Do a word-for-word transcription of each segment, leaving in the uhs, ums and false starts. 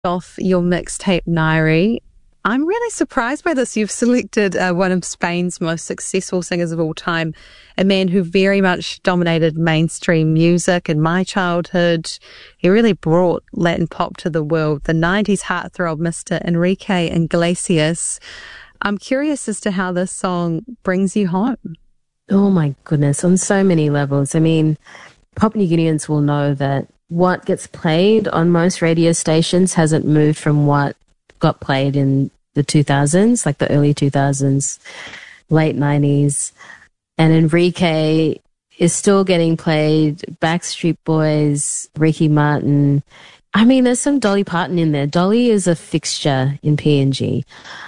Off your mixtape, Nairi. I'm really surprised by this. You've selected uh, one of Spain's most successful singers of all time, a man who very much dominated mainstream music in my childhood. He really brought Latin pop to the world, the nineties heartthrob, Mister Enrique Iglesias. I'm curious as to how this song brings you home. Oh my goodness, on so many levels. I mean, Papua New Guineans will know that what gets played on most radio stations hasn't moved from what got played in the two thousands, like the early two thousands, late nineties. And Enrique is still getting played. Backstreet Boys, Ricky Martin. I mean, there's some Dolly Parton in there. Dolly is a fixture in P N G.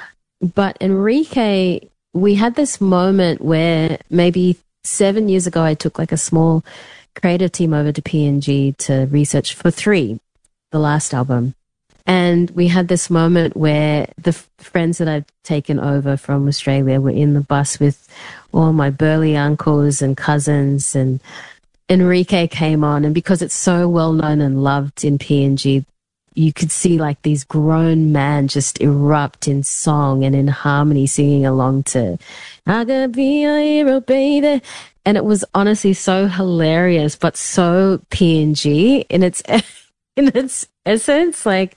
But Enrique, we had this moment where maybe seven years ago, I took like a small creative team over to P N G to research for Three, the last album. And we had this moment where the f- friends that I'd taken over from Australia were in the bus with all my burly uncles and cousins, and Enrique came on. And because it's so well known and loved in P N G, you could see like these grown men just erupt in song and in harmony, singing along to "I Gotta Be Your Hero, Baby." And it was honestly so hilarious, but so P N G in its in its essence. Like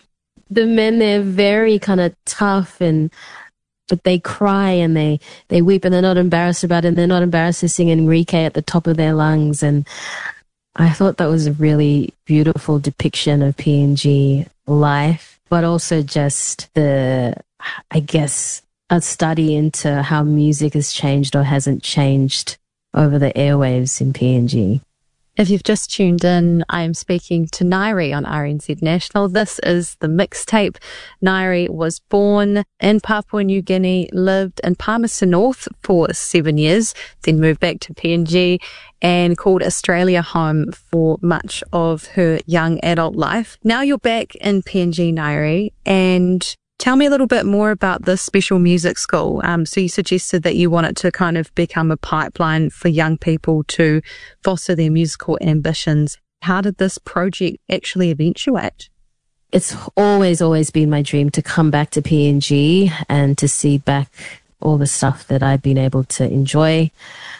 the men, they're very kind of tough, and but they cry and they they weep, and they're not embarrassed about it. And they're not embarrassed to sing Enrique at the top of their lungs. And I thought that was a really beautiful depiction of P N G life, but also just the, I guess, a study into how music has changed or hasn't changed over the airwaves in P N G. If you've just tuned in, I am speaking to Nairi on R N Z National. This is the mixtape. Nairi was born in Papua New Guinea, lived in Palmerston North for seven years, then moved back to P N G and called Australia home for much of her young adult life. Now you're back in P N G, Nairi, and tell me a little bit more about this special music school. Um, so you suggested that you want it to kind of become a pipeline for young people to foster their musical ambitions. How did this project actually eventuate? It's always, always been my dream to come back to P N G and to see back all the stuff that I've been able to enjoy.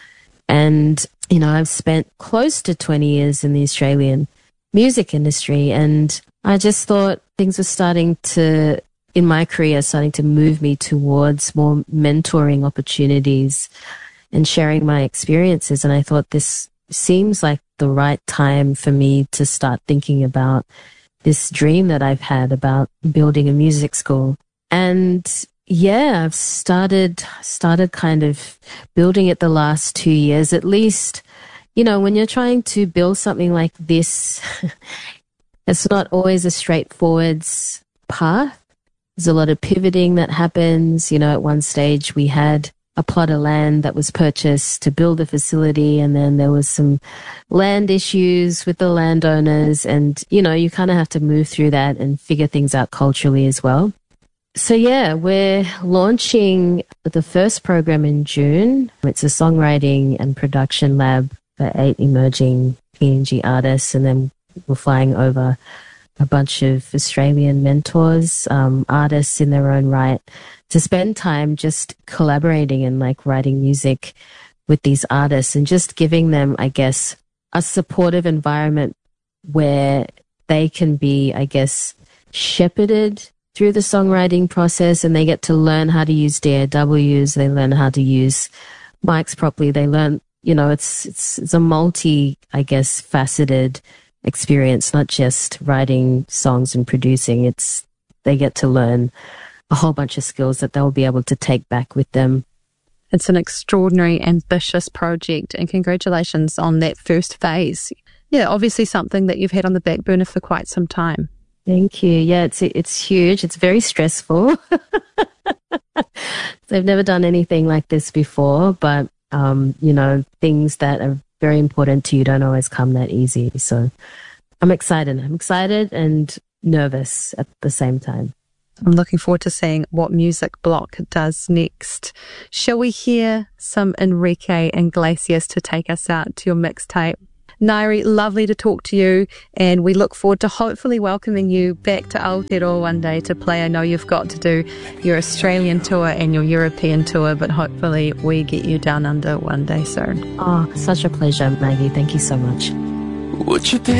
And, you know, I've spent close to twenty years in the Australian music industry, and I just thought things were starting to, in my career, starting to move me towards more mentoring opportunities and sharing my experiences. And I thought this seems like the right time for me to start thinking about this dream that I've had about building a music school. And yeah, I've started, started kind of building it the last two years, at least. You know, when you're trying to build something like this, it's not always a straightforward path. There's a lot of pivoting that happens. You know, at one stage we had a plot of land that was purchased to build a facility, and then there was some land issues with the landowners, and, you know, you kind of have to move through that and figure things out culturally as well. So yeah, we're launching the first program in June. It's a songwriting and production lab for eight emerging P N G artists, and then we're flying over a bunch of Australian mentors, um, artists in their own right, to spend time just collaborating and like writing music with these artists and just giving them, I guess, a supportive environment where they can be, I guess, shepherded through the songwriting process, and they get to learn how to use D A Ws. They learn how to use mics properly. They learn, you know, it's, it's, it's a multi, I guess, faceted experience, not just writing songs and producing. It's, they get to learn a whole bunch of skills that they'll be able to take back with them. It's an extraordinary, ambitious project, and congratulations on that first phase. Yeah, obviously something that you've had on the back burner for quite some time. Thank you. Yeah, it's it's huge. It's very stressful. I've never done anything like this before, but um, you know, things that are very important to you don't always come that easy. So I'm excited. I'm excited and nervous at the same time. I'm looking forward to seeing what Music Block does next. Shall we hear some Enrique Iglesias to take us out to your mixtape? Ngaire, lovely to talk to you, and we look forward to hopefully welcoming you back to Aotearoa one day to play. I know you've got to do your Australian tour and your European tour, but hopefully we get you down under one day soon. Oh, such a pleasure, Maggie. Thank you so much. Would you be